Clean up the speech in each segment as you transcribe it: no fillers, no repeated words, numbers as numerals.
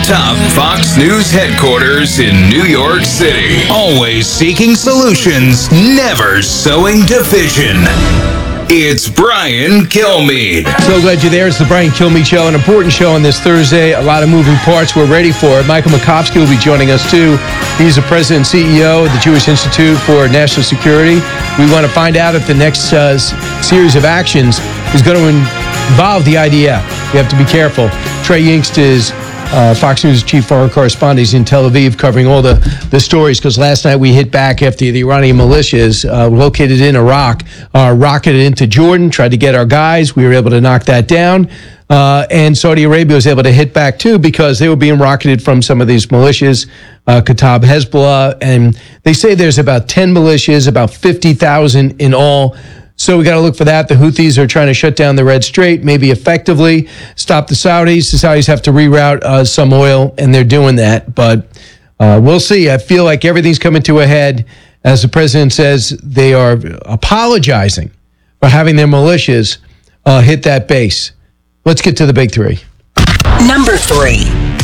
top Fox News headquarters in New York City. Always seeking solutions, never sowing division. It's Brian Kilmeade. So glad you're there. It's the Brian Kilmeade Show, an important show on this Thursday. A lot of moving parts. We're ready for it. Michael Makovsky will be joining us, too. He's the president and CEO of the Jewish Institute for National Security. We want to find out if the next series of actions is going to involve the IDF. You have to be careful. Trey Yingst is Fox News chief foreign correspondent. He's in Tel Aviv covering all the stories, because last night we hit back after the Iranian militias located in Iraq rocketed into Jordan, tried to get our guys. We were able to knock that down. And Saudi Arabia was able to hit back too, because they were being rocketed from some of these militias, Kataib, Hezbollah. And they say there's about 10 militias, about 50,000 in all. So we got to look for that. The Houthis are trying to shut down the Red Strait, maybe effectively stop the Saudis. The Saudis have to reroute some oil, and they're doing that. But we'll see. I feel like everything's coming to a head. As the president says, they are apologizing for having their militias hit that base. Let's get to the big three. Number 3.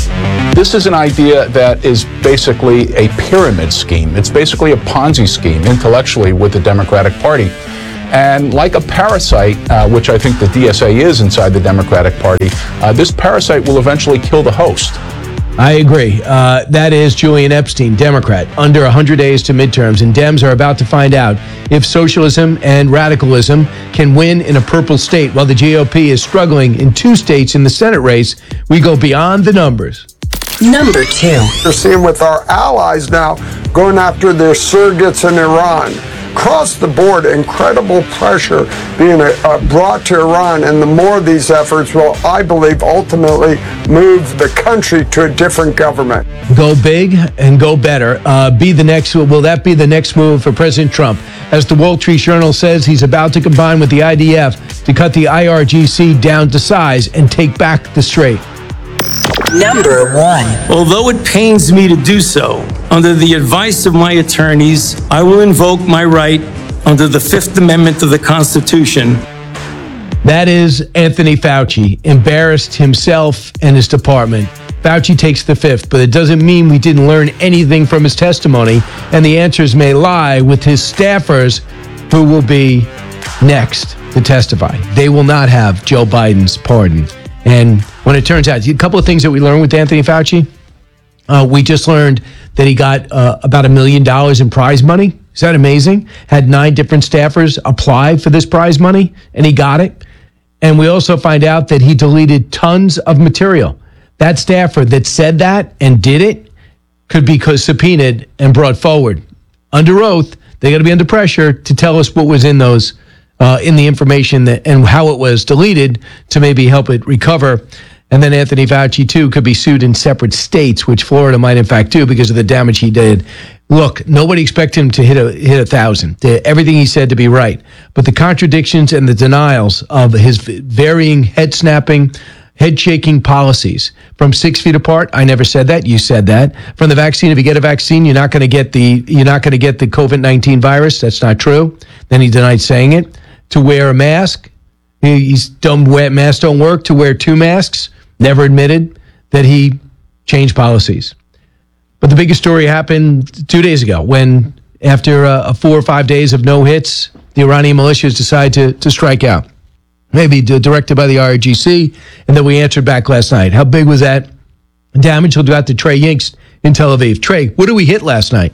This is an idea that is basically a pyramid scheme. It's basically a Ponzi scheme intellectually with the Democratic Party. And like a parasite, which I think the DSA is inside the Democratic Party, this parasite will eventually kill the host. I agree. That is Julian Epstein, Democrat, under 100 days to midterms. And Dems are about to find out if socialism and radicalism can win in a purple state. While the GOP is struggling in 2 states in the Senate race, we go beyond the numbers. Number 2. We're seeing with our allies now going after their surrogates in Iran. Across the board, incredible pressure being brought to Iran, and the more of these efforts will, I believe, ultimately move the country to a different government. Go big and go better. Will that be the next move for President Trump? As the Wall Street Journal says, he's about to combine with the IDF to cut the IRGC down to size and take back the Strait. Number 1. Although it pains me to do so, under the advice of my attorneys, I will invoke my right under the Fifth Amendment of the Constitution. That is Anthony Fauci, embarrassed himself and his department. Fauci takes the fifth, but it doesn't mean we didn't learn anything from his testimony, and the answers may lie with his staffers, who will be next to testify. They will not have Joe Biden's pardon. And when it turns out, a couple of things that we learned with Anthony Fauci, we just learned that he got about $1 million in prize money. Is that amazing? Had 9 different staffers apply for this prize money, and he got it. And we also find out that he deleted tons of material. That staffer that said that and did it could be subpoenaed and brought forward. Under oath, they got to be under pressure to tell us what was in those in the information and how it was deleted to maybe help it recover. And then Anthony Fauci, too, could be sued in separate states, which Florida might, in fact, do because of the damage he did. Look, nobody expected him to hit 1,000. Everything he said to be right. But the contradictions and the denials of his varying head-snapping, head-shaking policies. From 6 feet apart, I never said that. You said that. From the vaccine, if you get a vaccine, you're not going to get the COVID-19 virus. That's not true. Then he denied saying it. To wear a mask, he's done. Masks don't work. To wear 2 masks, never admitted that he changed policies. But the biggest story happened 2 days ago when, after 4 or 5 days of no hits, the Iranian militias decided to strike out. Maybe directed by the IRGC, and then we answered back last night. How big was that damage? We'll do that to Trey Yingst in Tel Aviv. Trey, what did we hit last night?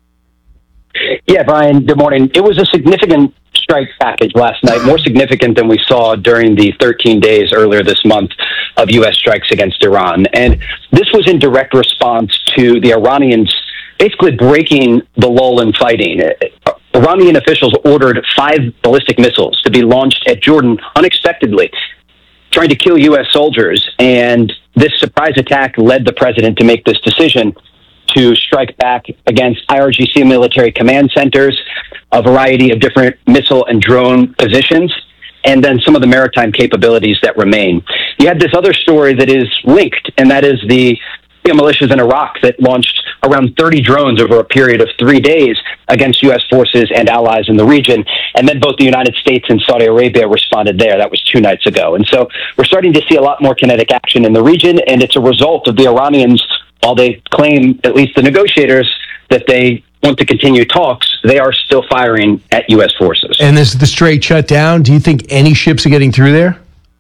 Yeah, Brian, good morning. It was a significant strike package last night, more significant than we saw during the 13 days earlier this month of U.S. strikes against Iran. And this was in direct response to the Iranians basically breaking the lull in fighting. Iranian officials ordered 5 ballistic missiles to be launched at Jordan unexpectedly, trying to kill U.S. soldiers. And this surprise attack led the president to make this decision to strike back against IRGC military command centers, a variety of different missile and drone positions, and then some of the maritime capabilities that remain. You had this other story that is linked, and that is the militias in Iraq that launched around 30 drones over a period of 3 days against U.S. forces and allies in the region. And then both the United States and Saudi Arabia responded there. That was 2 nights ago. And so we're starting to see a lot more kinetic action in the region, and it's a result of the Iranians, while they claim, at least the negotiators, that they want to continue talks, they are still firing at U.S. forces. And this is the Strait shut down. Do you think any ships are getting through there?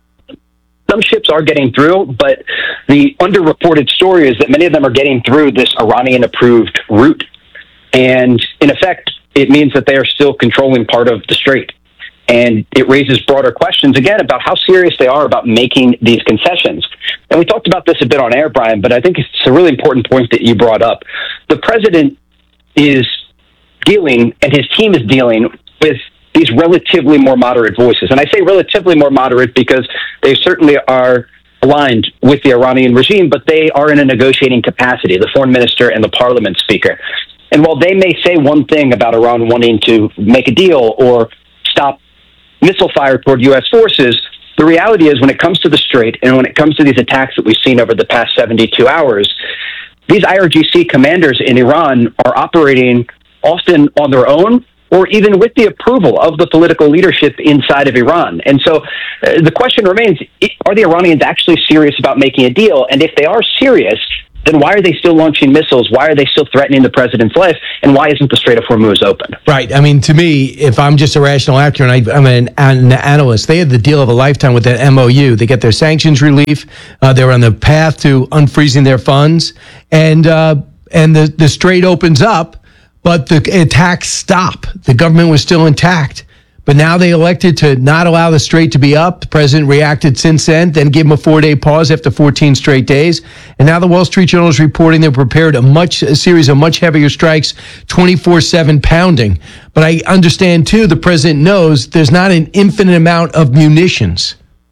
Some ships are getting through, but the underreported story is that many of them are getting through this Iranian-approved route. And in effect, it means that they are still controlling part of the strait. And it raises broader questions, again, about how serious they are about making these concessions. And we talked about this a bit on air, Brian, but I think it's a really important point that you brought up. The president is dealing, and his team is dealing with these relatively more moderate voices. And I say relatively more moderate because they certainly are aligned with the Iranian regime, but they are in a negotiating capacity, the foreign minister and the parliament speaker. And while they may say one thing about Iran wanting to make a deal or stop missile fire toward U.S. forces, the reality is when it comes to the strait and when it comes to these attacks that we've seen over the past 72 hours, these IRGC commanders in Iran are operating often on their own or even with the approval of the political leadership inside of Iran. And so the question remains, are the Iranians actually serious about making a deal? And if they are serious, then why are they still launching missiles? Why are they still threatening the president's life? And why isn't the Strait of Hormuz open? Right. I mean, to me, if I'm just a rational actor and I'm an analyst, they had the deal of a lifetime with that MOU. They get their sanctions relief. They're on the path to unfreezing their funds. And the Strait opens up, but the attacks stop. The government was still intact. But now they elected to not allow the Strait to be up. The president reacted since then gave him a 4-day pause after 14 straight days. And now the Wall Street Journal is reporting they're prepared a series of much heavier strikes, 24/7 pounding. But I understand, too, the president knows there's not an infinite amount of munitions.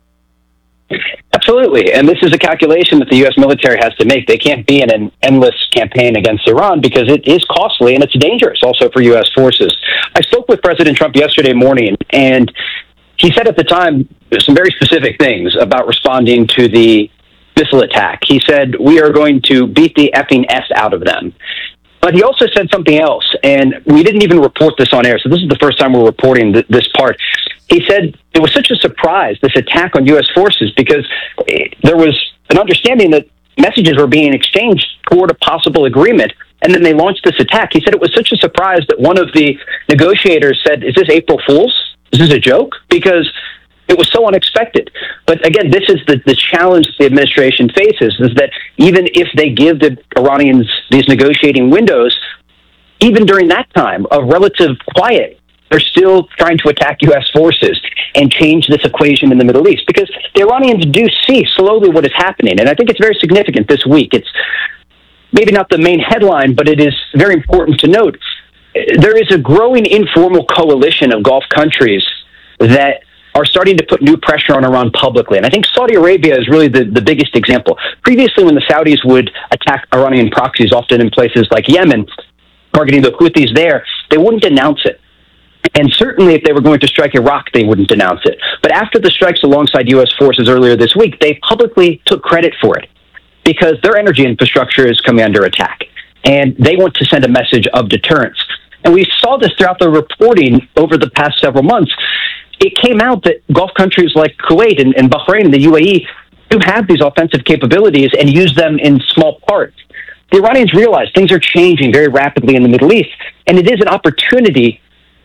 Absolutely. And this is a calculation that the U.S. military has to make. They can't be in an endless campaign against Iran because it is costly and it's dangerous also for U.S. forces. I spoke with President Trump yesterday morning, and he said at the time some very specific things about responding to the missile attack. He said, we are going to beat the effing S out of them. But he also said something else, and we didn't even report this on air, so this is the first time we're reporting this part. He said it was such a surprise, this attack on U.S. forces, because there was an understanding that messages were being exchanged toward a possible agreement, and then they launched this attack. He said it was such a surprise that one of the negotiators said, is this April Fool's? Is this a joke? Because it was so unexpected. But again, this is the challenge the administration faces, is that even if they give the Iranians these negotiating windows, even during that time of relative quiet, they're still trying to attack U.S. forces and change this equation in the Middle East, because the Iranians do see slowly what is happening. And I think it's very significant this week. It's maybe not the main headline, but it is very important to note. There is a growing informal coalition of Gulf countries that are starting to put new pressure on Iran publicly. And I think Saudi Arabia is really the biggest example. Previously, when the Saudis would attack Iranian proxies, often in places like Yemen, targeting the Houthis there, they wouldn't announce it. And certainly if they were going to strike Iraq, they wouldn't announce it. But after the strikes alongside U.S. forces earlier this week, they publicly took credit for it because their energy infrastructure is coming under attack. And they want to send a message of deterrence. And we saw this throughout the reporting over the past several months. It came out that Gulf countries like Kuwait and Bahrain and the UAE do have these offensive capabilities and use them in small parts. The Iranians realize things are changing very rapidly in the Middle East, and it is an opportunity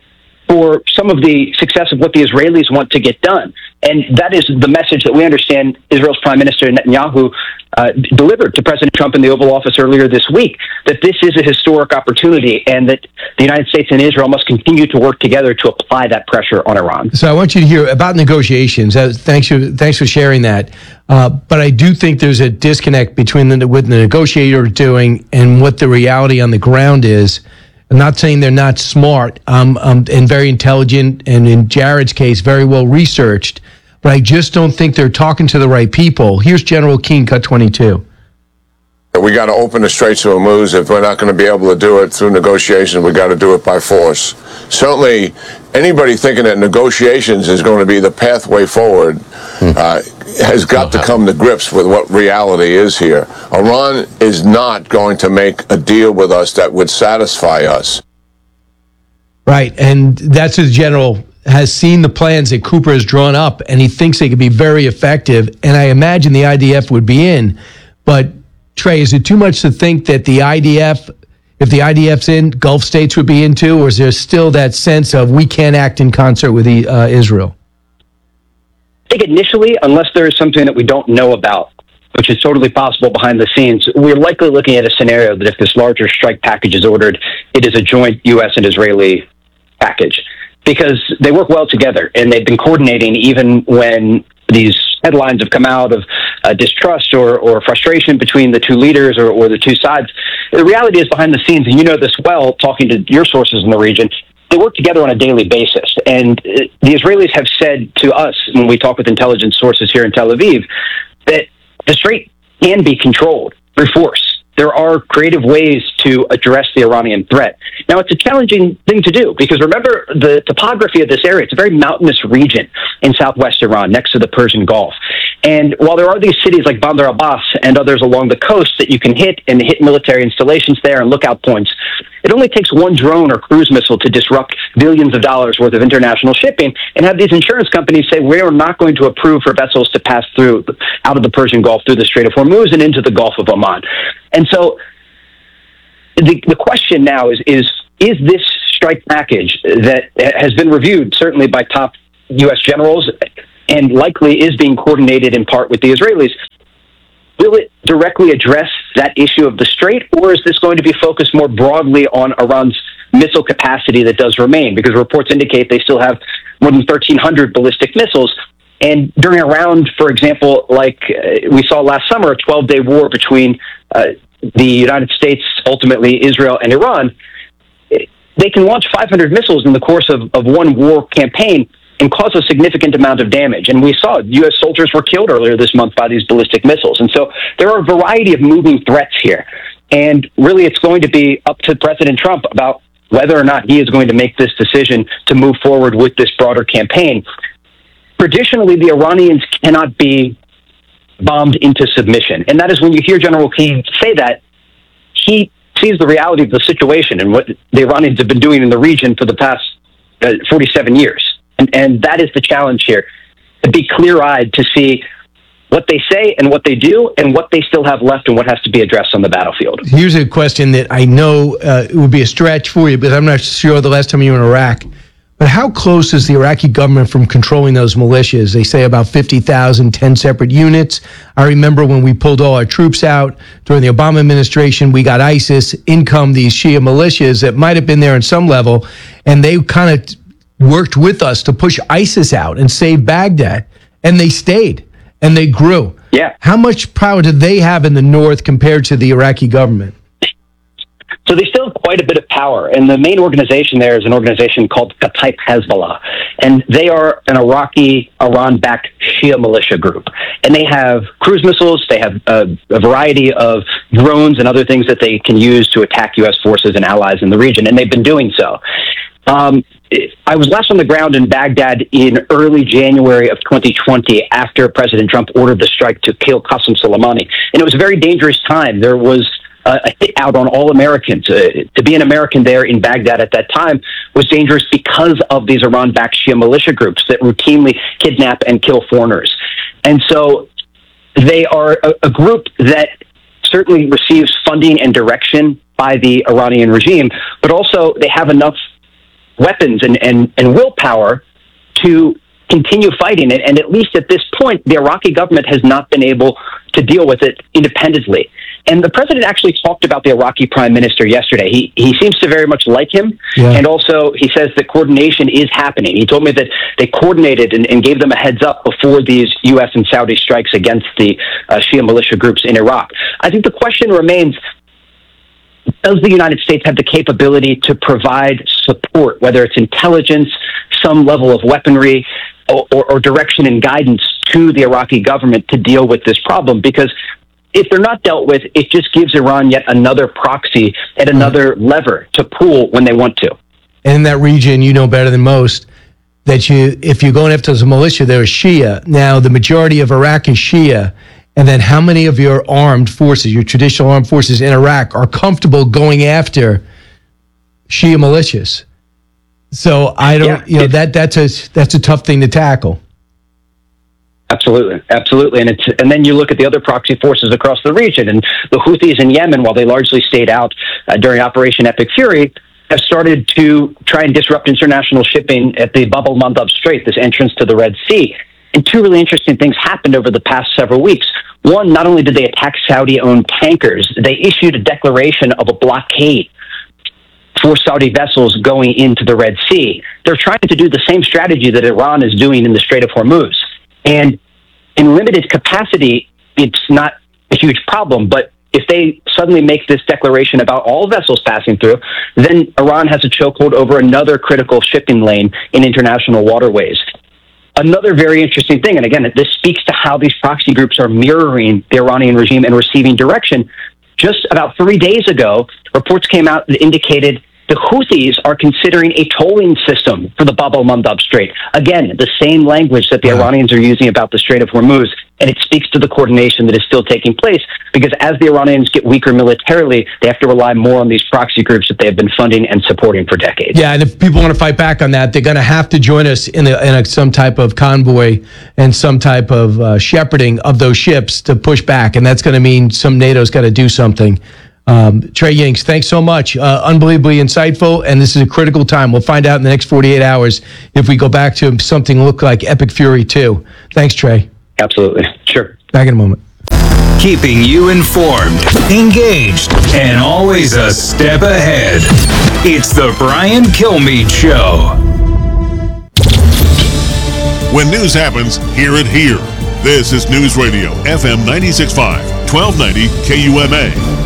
for some of the success of what the Israelis want to get done. And that is the message that we understand Israel's Prime Minister Netanyahu delivered to President Trump in the Oval Office earlier this week, that this is a historic opportunity and that the United States and Israel must continue to work together to apply that pressure on Iran. So I want you to hear about negotiations. Thanks for sharing that. But I do think there's a disconnect between what the negotiator is doing and what the reality on the ground is. I'm not saying they're not smart and very intelligent, and in Jared's case, very well researched, but I just don't think they're talking to the right people. Here's General Keane, Cut 22. We got to open the Straits of Hormuz. If we're not going to be able to do it through negotiations, we got to do it by force. Certainly, anybody thinking that negotiations is going to be the pathway forward has got to come to grips with what reality is here. Iran is not going to make a deal with us that would satisfy us. Right, and that's the general has seen the plans that Cooper has drawn up, and he thinks they could be very effective, and I imagine the IDF would be in. But, Trey, is it too much to think that the IDF, if the IDF's in, Gulf states would be in too, or is there still that sense of we can't act in concert with Israel? I think initially, unless there is something that we don't know about, which is totally possible behind the scenes, we're likely looking at a scenario that if this larger strike package is ordered, it is a joint U.S. and Israeli package, because they work well together, and they've been coordinating even when these headlines have come out of distrust or frustration between the two leaders or the two sides. The reality is behind the scenes, and you know this well, talking to your sources in the region, they work together on a daily basis. And the Israelis have said to us, when we talk with intelligence sources here in Tel Aviv, that the Strait can be controlled through force. There are creative ways to address the Iranian threat. Now, it's a challenging thing to do because remember the topography of this area. It's a very mountainous region in southwest Iran next to the Persian Gulf. And while there are these cities like Bandar Abbas and others along the coast that you can hit and hit military installations there and lookout points, it only takes one drone or cruise missile to disrupt billions of dollars worth of international shipping and have these insurance companies say, we are not going to approve for vessels to pass through out of the Persian Gulf through the Strait of Hormuz and into the Gulf of Oman. And so the question now is this strike package that has been reviewed certainly by top U.S. generals and likely is being coordinated in part with the Israelis, will it directly address that issue of the Strait, or is this going to be focused more broadly on Iran's missile capacity that does remain? Because reports indicate they still have more than 1,300 ballistic missiles. And during a round, for example, like we saw last summer, a 12-day war between the United States, ultimately Israel, and Iran, they can launch 500 missiles in the course of one war campaign and cause a significant amount of damage. And we saw U.S. soldiers were killed earlier this month by these ballistic missiles. And so there are a variety of moving threats here. And really, it's going to be up to President Trump about whether or not he is going to make this decision to move forward with this broader campaign. Traditionally, the Iranians cannot be bombed into submission. And that is when you hear General King say that, he sees the reality of the situation and what the Iranians have been doing in the region for the past 47 years. And that is the challenge here, to be clear-eyed to see what they say and what they do and what they still have left and what has to be addressed on the battlefield. Here's a question that I know it would be a stretch for you, but I'm not sure the last time you were in Iraq. But how close is the Iraqi government from controlling those militias? They say about 50,000, 10 separate units. I remember when we pulled all our troops out during the Obama administration, we got ISIS, in come these Shia militias that might have been there on some level, and they kind of worked with us to push ISIS out and save Baghdad, and they stayed and they grew. Yeah. How much power do they have in the north compared to the Iraqi government? So they still have quite a bit of power, and the main organization there is an organization called Kataib Hezbollah, and they are an Iraqi, Iran-backed Shia militia group, and they have cruise missiles, they have a variety of drones and other things that they can use to attack U.S. forces and allies in the region, and they've been doing so. I was last on the ground in Baghdad in early January of 2020 after President Trump ordered the strike to kill Qasem Soleimani, and it was a very dangerous time. There was a hit out on all Americans. To be an American there in Baghdad at that time was dangerous because of these Iran-backed Shia militia groups that routinely kidnap and kill foreigners. And so they are a group that certainly receives funding and direction by the Iranian regime, but also they have enough weapons and willpower to continue fighting it. And at least at this point, the Iraqi government has not been able to deal with it independently. And the president actually talked about the Iraqi prime minister yesterday. He seems to very much like him. Yeah. And also he says that coordination is happening. He told me that they coordinated and gave them a heads up before these U.S. and Saudi strikes against the Shia militia groups in Iraq. I think the question remains, does the United States have the capability to provide support, whether it's intelligence, some level of weaponry, or direction and guidance to the Iraqi government to deal with this problem? Because if they're not dealt with, it just gives Iran yet another proxy and another lever to pull when they want to. And in that region, you know better than most, that if you're going after the militia, they're Shia. Now, the majority of Iraq is Shia. And then how many of your armed forces, your traditional armed forces in Iraq, are comfortable going after Shia militias? So I don't, that's a tough thing to tackle. Absolutely. And then you look at the other proxy forces across the region, and the Houthis in Yemen, while they largely stayed out during Operation Epic Fury, have started to try and disrupt international shipping at the Bab el-Mandab Strait, this entrance to the Red Sea. And two really interesting things happened over the past several weeks. One, not only did they attack Saudi-owned tankers, they issued a declaration of a blockade for Saudi vessels going into the Red Sea. They're trying to do the same strategy that Iran is doing in the Strait of Hormuz. And in limited capacity, it's not a huge problem, but if they suddenly make this declaration about all vessels passing through, then Iran has a chokehold over another critical shipping lane in international waterways. Another very interesting thing, and again, this speaks to how these proxy groups are mirroring the Iranian regime and receiving direction. Just about 3 days ago, reports came out that indicated the Houthis are considering a tolling system for the Bab el-Mandab Strait. Again, the same language that the Iranians are using about the Strait of Hormuz, and it speaks to the coordination that is still taking place, because as the Iranians get weaker militarily, they have to rely more on these proxy groups that they have been funding and supporting for decades. Yeah, and if people want to fight back on that, they're going to have to join us in some type of convoy and some type of shepherding of those ships to push back, and that's going to mean some NATO's got to do something. Trey Yingst, thanks so much. Unbelievably insightful, and this is a critical time. We'll find out in the next 48 hours if we go back to something look like Epic Fury 2. Thanks, Trey. Absolutely. Sure. Back in a moment. Keeping you informed, engaged, and always a step ahead. It's the Brian Kilmeade Show. When news happens, hear it here. This is News Radio, FM 96.5, 1290 KUMA.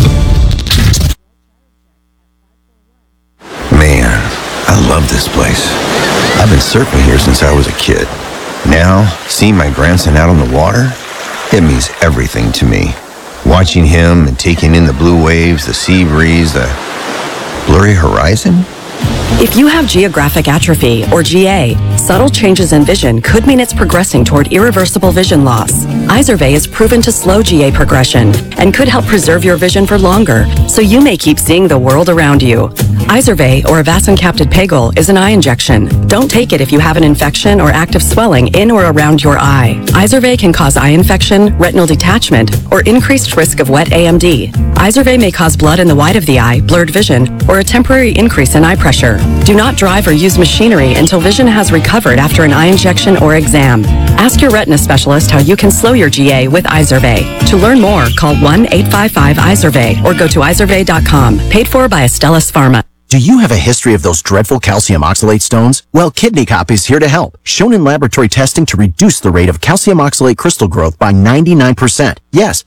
Man, I love this place. I've been surfing here since I was a kid. Now, seeing my grandson out on the water, it means everything to me. Watching him and taking in the blue waves, the sea breeze, the blurry horizon. If you have geographic atrophy, or GA, subtle changes in vision could mean it's progressing toward irreversible vision loss. Izervay is proven to slow GA progression and could help preserve your vision for longer, so you may keep seeing the world around you. Izervay, or avacincaptad pegol, is an eye injection. Don't take it if you have an infection or active swelling in or around your eye. Izervay can cause eye infection, retinal detachment, or increased risk of wet AMD. Izervay may cause blood in the white of the eye, blurred vision, or a temporary increase in eye pressure. Do not drive or use machinery until vision has recovered after an eye injection or exam. Ask your retina specialist how you can slow your GA with Izervay. To learn more, call 1-855-IZERVAY or go to izervay.com. Paid for by Astellas Pharma. Do you have a history of those dreadful calcium oxalate stones? Well, Kidney Cop is here to help. Shown in laboratory testing to reduce the rate of calcium oxalate crystal growth by 99%. Yes,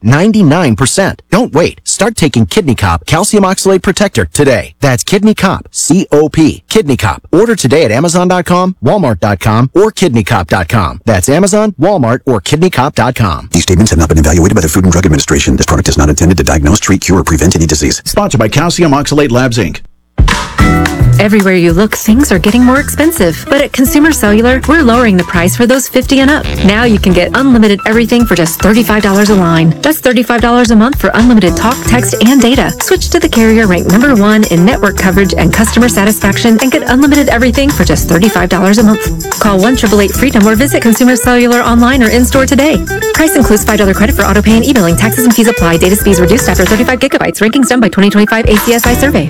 99%. Don't wait. Start taking Kidney Cop Calcium Oxalate Protector today. That's Kidney Cop, C-O-P, Kidney Cop. Order today at Amazon.com, Walmart.com, or KidneyCop.com. That's Amazon, Walmart, or KidneyCop.com. These statements have not been evaluated by the Food and Drug Administration. This product is not intended to diagnose, treat, cure, or prevent any disease. Sponsored by Calcium Oxalate Labs, Inc. Everywhere you look, things are getting more expensive. But at Consumer Cellular, we're lowering the price for those 50 and up. Now you can get unlimited everything for just $35 a line. That's $35 a month for unlimited talk, text, and data. Switch to the carrier ranked #1 in network coverage and customer satisfaction and get unlimited everything for just $35 a month. Call 1-888-FREEDOM or visit Consumer Cellular online or in-store today. Price includes $5 credit for autopay and e-billing. Taxes and fees apply. Data speeds reduced after 35 gigabytes. Rankings done by 2025 ACSI survey.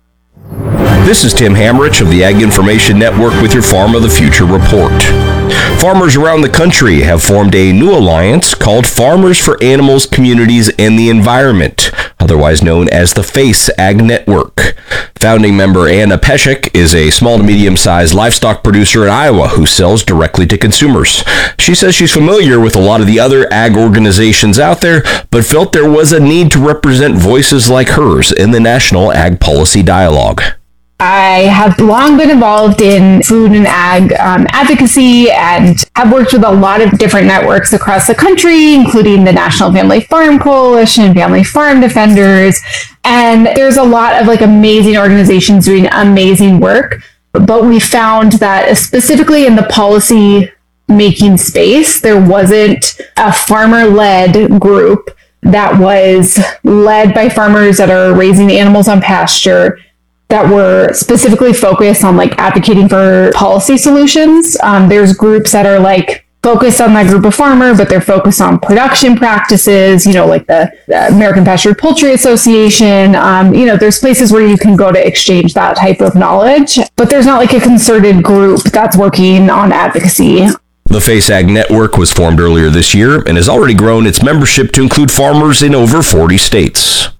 This is Tim Hamrich of the Ag Information Network with your Farm of the Future report. Farmers around the country have formed a new alliance called Farmers for Animals, Communities, and the Environment, otherwise known as the FACE Ag Network. Founding member Anna Peshek is a small to medium-sized livestock producer in Iowa who sells directly to consumers. She says she's familiar with a lot of the other ag organizations out there, but felt there was a need to represent voices like hers in the national ag policy dialogue. I have long been involved in food and ag advocacy and have worked with a lot of different networks across the country, including the National Family Farm Coalition, Family Farm Defenders. And there's a lot of amazing organizations doing amazing work. But we found that specifically in the policy making space, there wasn't a farmer-led group that was led by farmers that are raising animals on pasture that were specifically focused on like advocating for policy solutions. There's groups that are like focused on that group of farmer, but they're focused on production practices, like the American Pastured Poultry Association. There's places where you can go to exchange that type of knowledge, but there's not like a concerted group that's working on advocacy. The Face Ag Network was formed earlier this year and has already grown its membership to include farmers in over 40 states.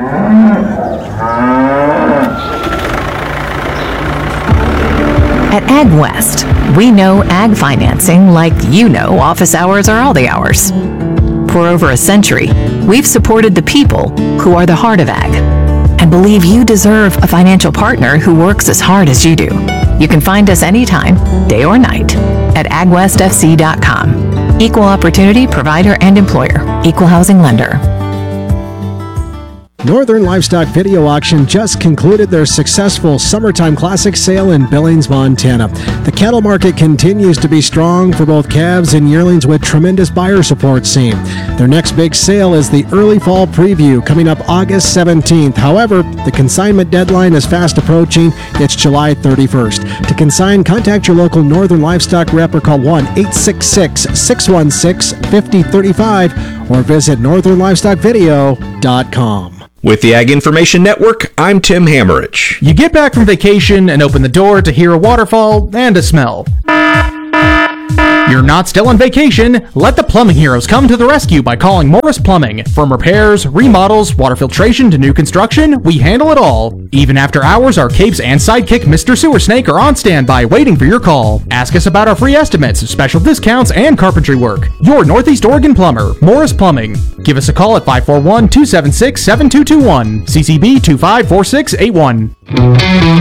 At AgWest, we know ag financing like office hours are all the hours. For over a century, we've supported the people who are the heart of ag and believe you deserve a financial partner who works as hard as you do. You can find us anytime, day or night, at agwestfc.com. Equal opportunity provider and employer. Equal housing lender. Northern Livestock Video Auction just concluded their successful Summertime Classic sale in Billings, Montana. The cattle market continues to be strong for both calves and yearlings with tremendous buyer support seen. Their next big sale is the early fall preview coming up August 17th. However, the consignment deadline is fast approaching. It's July 31st. To consign, contact your local Northern Livestock rep or call 1-866-616-5035 or visit northernlivestockvideo.com. With the Ag Information Network, I'm Tim Hammerich. You get back from vacation and open the door to hear a waterfall and a smell. You're not still on vacation. Let the plumbing heroes come to the rescue by calling Morris Plumbing. From repairs, remodels, water filtration to new construction, we handle it all. Even after hours, our capes and sidekick Mr. Sewer Snake are on standby waiting for your call. Ask us about our free estimates, special discounts, and carpentry work. Your Northeast Oregon plumber, Morris Plumbing. Give us a call at 541-276-7221. CCB 254681.